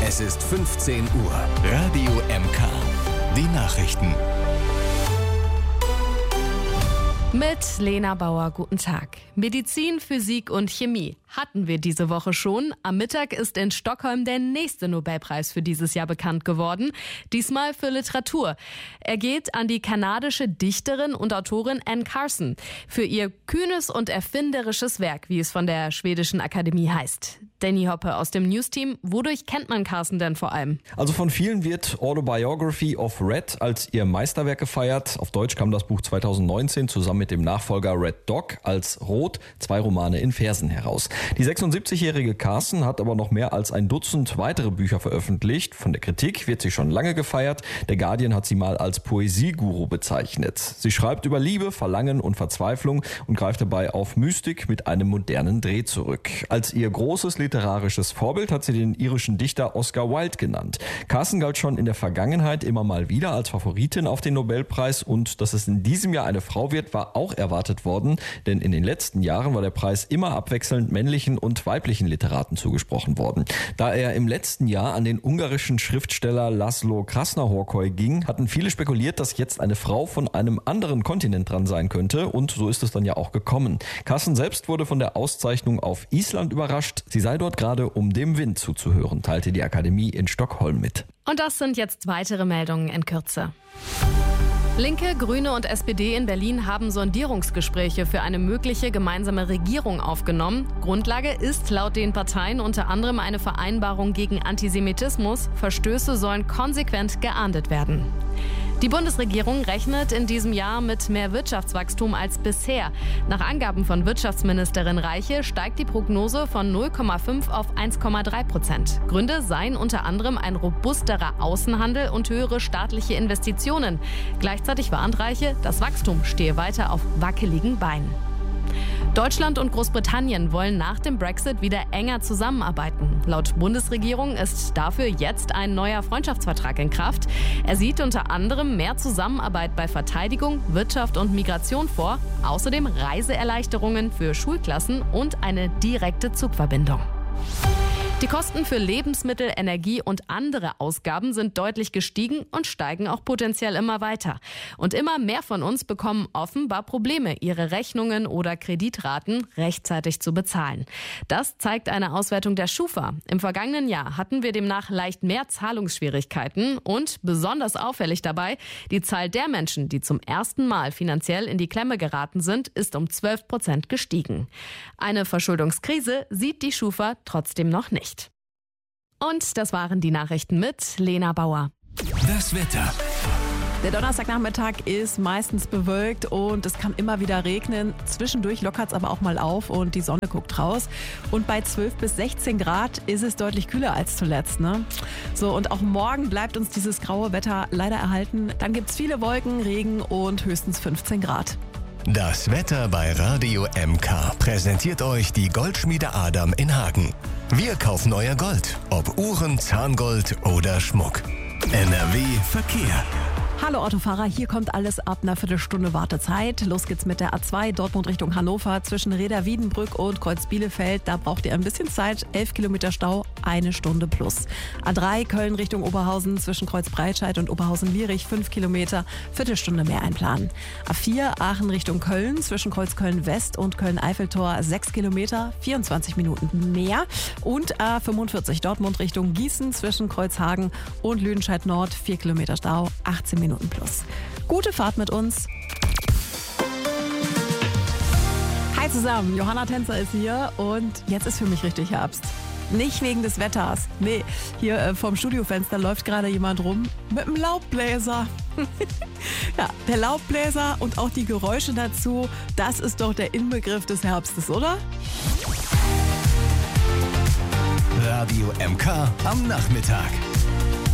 Es ist 15 Uhr. Radio MK. Die Nachrichten. Mit Lena Bauer, guten Tag. Medizin, Physik und Chemie hatten wir diese Woche schon. Am Mittag ist in Stockholm der nächste Nobelpreis für dieses Jahr bekannt geworden. Diesmal für Literatur. Er geht an die kanadische Dichterin und Autorin Anne Carson für ihr kühnes und erfinderisches Werk, wie es von der schwedischen Akademie heißt. Danny Hoppe aus dem News-Team. Wodurch kennt man Carson denn vor allem? Also von vielen wird Autobiography of Red als ihr Meisterwerk gefeiert. Auf Deutsch kam das Buch 2019 zusammen mit dem Nachfolger Red Dog als Rot, 2 Romane in Versen heraus. Die 76-jährige Carson hat aber noch mehr als ein Dutzend weitere Bücher veröffentlicht. Von der Kritik wird sie schon lange gefeiert. Der Guardian hat sie mal als Poesieguru bezeichnet. Sie schreibt über Liebe, Verlangen und Verzweiflung und greift dabei auf Mystik mit einem modernen Dreh zurück. Als ihr großes literarisches Vorbild hat sie den irischen Dichter Oscar Wilde genannt. Carson galt schon in der Vergangenheit immer mal wieder als Favoritin auf den Nobelpreis und dass es in diesem Jahr eine Frau wird, war auch erwartet worden, denn in den letzten Jahren war der Preis immer abwechselnd männlichen und weiblichen Literaten zugesprochen worden. Da er im letzten Jahr an den ungarischen Schriftsteller László Krásznahorkai ging, hatten viele spekuliert, dass jetzt eine Frau von einem anderen Kontinent dran sein könnte und so ist es dann ja auch gekommen. Carson selbst wurde von der Auszeichnung auf Island überrascht. Sie sei dort gerade, um dem Wind zuzuhören, teilte die Akademie in Stockholm mit. Und das sind jetzt weitere Meldungen in Kürze. Linke, Grüne und SPD in Berlin haben Sondierungsgespräche für eine mögliche gemeinsame Regierung aufgenommen. Grundlage ist laut den Parteien unter anderem eine Vereinbarung gegen Antisemitismus. Verstöße sollen konsequent geahndet werden. Die Bundesregierung rechnet in diesem Jahr mit mehr Wirtschaftswachstum als bisher. Nach Angaben von Wirtschaftsministerin Reiche steigt die Prognose von 0,5 auf 1,3%. Gründe seien unter anderem ein robusterer Außenhandel und höhere staatliche Investitionen. Gleichzeitig warnt Reiche, das Wachstum stehe weiter auf wackeligen Beinen. Deutschland und Großbritannien wollen nach dem Brexit wieder enger zusammenarbeiten. Laut Bundesregierung ist dafür jetzt ein neuer Freundschaftsvertrag in Kraft. Er sieht unter anderem mehr Zusammenarbeit bei Verteidigung, Wirtschaft und Migration vor, außerdem Reiseerleichterungen für Schulklassen und eine direkte Zugverbindung. Die Kosten für Lebensmittel, Energie und andere Ausgaben sind deutlich gestiegen und steigen auch potenziell immer weiter. Und immer mehr von uns bekommen offenbar Probleme, ihre Rechnungen oder Kreditraten rechtzeitig zu bezahlen. Das zeigt eine Auswertung der Schufa. Im vergangenen Jahr hatten wir demnach leicht mehr Zahlungsschwierigkeiten und besonders auffällig dabei, die Zahl der Menschen, die zum ersten Mal finanziell in die Klemme geraten sind, ist um 12% gestiegen. Eine Verschuldungskrise sieht die Schufa trotzdem noch nicht. Und das waren die Nachrichten mit Lena Bauer. Das Wetter. Der Donnerstagnachmittag ist meistens bewölkt und es kann immer wieder regnen. Zwischendurch lockert es aber auch mal auf und die Sonne guckt raus. Und bei 12 bis 16 Grad ist es deutlich kühler als zuletzt, ne? So, und auch morgen bleibt uns dieses graue Wetter leider erhalten. Dann gibt es viele Wolken, Regen und höchstens 15 Grad. Das Wetter bei Radio MK präsentiert euch die Goldschmiede Adam in Hagen. Wir kaufen euer Gold, ob Uhren, Zahngold oder Schmuck. NRW Verkehr. Hallo Autofahrer, hier kommt alles ab einer Viertelstunde Wartezeit. Los geht's mit der A2 Dortmund Richtung Hannover zwischen Reda-Wiedenbrück und Kreuz-Bielefeld. Da braucht ihr ein bisschen Zeit, 11 Kilometer Stau, 1 Stunde plus. A3 Köln Richtung Oberhausen zwischen Kreuz-Breitscheid und Oberhausen-Lierich 5 Kilometer, Viertelstunde mehr einplanen. A4 Aachen Richtung Köln zwischen Kreuz-Köln-West und Köln-Eiffeltor 6 Kilometer, 24 Minuten mehr. Und A45 Dortmund Richtung Gießen zwischen Kreuzhagen und Lüdenscheid-Nord 4 Kilometer Stau, 18 Minuten plus. Gute Fahrt mit uns. Hi zusammen, Johanna Tänzer ist hier und jetzt ist für mich richtig Herbst. Nicht wegen des Wetters. Nee, hier vorm Studiofenster läuft gerade jemand rum mit einem Laubbläser. Ja, der Laubbläser und auch die Geräusche dazu, das ist doch der Inbegriff des Herbstes, oder? Radio MK am Nachmittag.